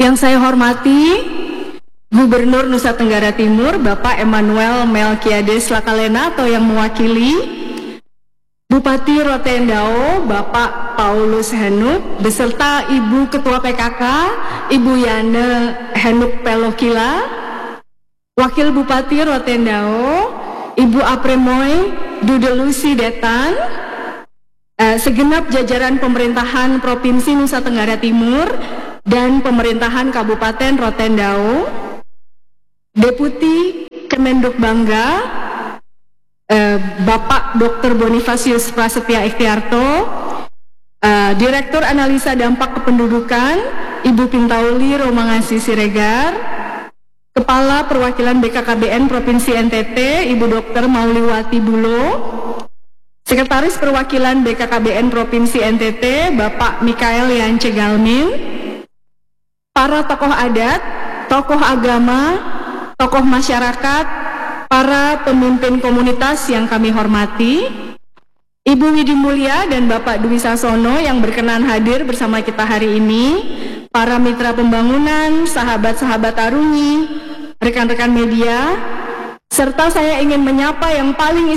Yang saya hormati Gubernur Nusa Tenggara Timur Bapak Emmanuel Melkiades Lakalena atau yang mewakili, Bupati Rotendao Bapak Paulus Henuk beserta Ibu Ketua PKK Ibu Yane Henuk Pelokila, Wakil Bupati Rotendao Ibu Apremoy Dudelusi Detan, segenap jajaran pemerintahan Provinsi Nusa Tenggara Timur dan pemerintahan Kabupaten Rotendao, Deputi Kemenduk Bangga Bapak Dr. Bonifasius Prasetya Ikhtiarto, Direktur Analisa Dampak Kependudukan Ibu Pintauli Romangasi Siregar, Kepala Perwakilan BKKBN Provinsi NTT Ibu Dr. Mauliwati Bulo, Sekretaris Perwakilan BKKBN Provinsi NTT Bapak Mikael Yance Galmin, para tokoh adat, tokoh agama, tokoh masyarakat, para pemimpin komunitas yang kami hormati, Ibu Widi Mulia dan Bapak Dwi Sasono yang berkenan hadir bersama kita hari ini, para mitra pembangunan, sahabat-sahabat Taruni, rekan-rekan media, serta saya ingin menyapa yang paling